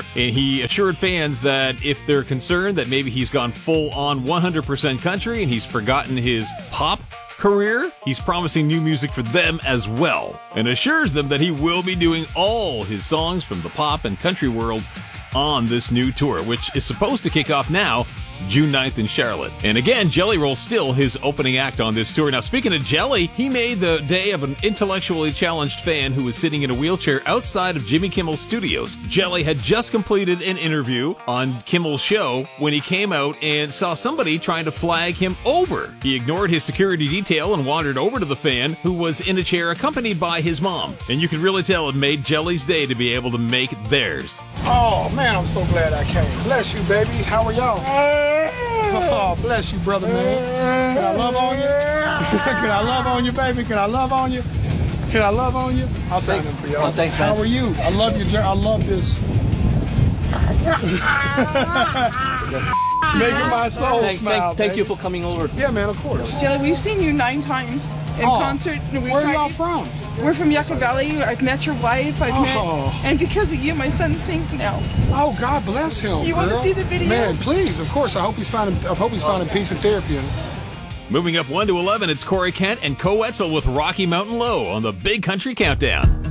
And he assured fans that if they're concerned that maybe he's gone full on 100% country and he's forgotten his pop career, he's promising new music for them as well, and assures them that he will be doing all his songs from the pop and country worlds on this new tour, which is supposed to kick off now, June 9th in Charlotte. And again, Jelly Roll's still his opening act on this tour. Now, speaking of Jelly, he made the day of an intellectually challenged fan who was sitting in a wheelchair outside of Jimmy Kimmel's studios. Jelly had just completed an interview on Kimmel's show when he came out and saw somebody trying to flag him over. He ignored his security detail and wandered over to the fan, who was in a chair accompanied by his mom. And you can really tell it made Jelly's day to be able to make theirs. Oh, man, I'm so glad I came. Bless you, baby. How are y'all? Oh, bless you, brother, man. Can I love on you? Can I love on you, baby? Can I love on you? Can I love on you? I'll say them for y'all. Oh, thanks, man. How are you? I love you, Jerry. I love this. Making my soul smile. Thank you for coming over. Yeah, man, of course. Jelly, we've seen you 9 times in concert. Where are y'all from? We're from Yucca Valley. I've met your wife. And because of you, my son sings now. Oh, God bless him. You want to see the video? Man, please, of course. I hope he's finding peace and therapy. Moving up 1 to 11, it's Corey Kent and Co Wetzel with Rocky Mountain Low on the Big Country Countdown.